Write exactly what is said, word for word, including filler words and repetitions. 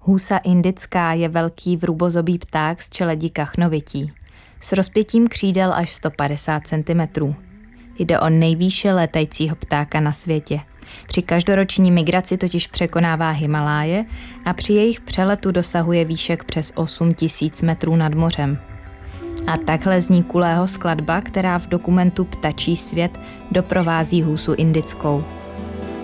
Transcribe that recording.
Husa indická je velký vrubozobý pták z čeledi kachnovití, s rozpětím křídel až sto padesát centimetrů. Jde o nejvýše létajícího ptáka na světě. Při každoroční migraci totiž překonává Himaláje a při jejich přeletu dosahuje výšek přes osm tisíc metrů nad mořem. A takhle zní Kulého skladba, která v dokumentu Ptačí svět doprovází husu indickou.